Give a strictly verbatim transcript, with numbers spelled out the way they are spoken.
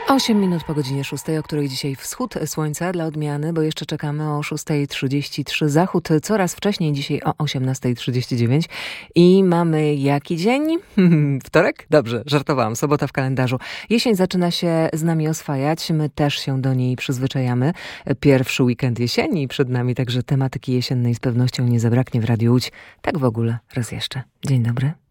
osiem minut po godzinie szóstej, o której dzisiaj wschód słońca dla odmiany, bo jeszcze czekamy o szósta trzydzieści trzy, zachód coraz wcześniej, dzisiaj o osiemnasta trzydzieści dziewięć. I mamy jaki dzień? Wtorek? Dobrze, żartowałam, sobota w kalendarzu. Jesień zaczyna się z nami oswajać, my też się do niej przyzwyczajamy. Pierwszy weekend jesieni przed nami, także tematyki jesiennej z pewnością nie zabraknie w Radiu Łódź. Tak w ogóle, raz jeszcze. Dzień dobry.